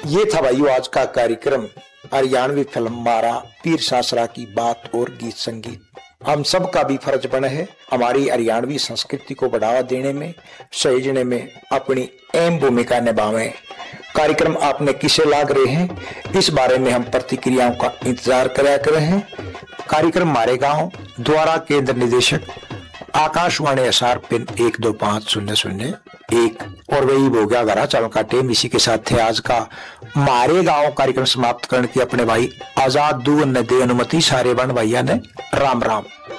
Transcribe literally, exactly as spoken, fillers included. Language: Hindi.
ये था भाइयों आज का कार्यक्रम हरियाणवी फिल्म मारा पीर सासरा की बात और गीत संगीत। हम सब का भी फर्ज बना है हमारी हरियाणवी संस्कृति को बढ़ावा देने में, सहेजने में अपनी अहम भूमिका निभावें। कार्यक्रम आपने किसे लाग रहे हैं इस बारे में हम प्रतिक्रियाओं का इंतजार करा कर रहे हैं। कार्यक्रम मारे गांव द्वारा केंद्र निदेशक आकाशवाणी एसआर पिन एक दो पांच शून्य शून्य एक और वही भोग्या घरा चावल का टेम। इसी के साथ थे आज का मारे गांव कार्यक्रम समाप्त करने की अपने भाई आजाद दू ने दे अनुमति। सारे बन भैया ने राम राम।